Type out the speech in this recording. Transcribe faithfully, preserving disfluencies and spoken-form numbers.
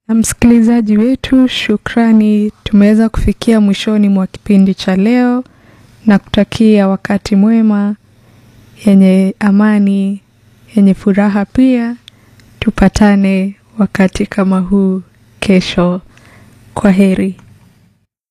Msikilizaji wetu, shukrani, tumeweza kufikia mwishoni mwa kipindi cha leo na kutakia wakati mwema, yenye amani, yenye furaha pia. Tupatane wakati kama huu kesho. Kwaheri.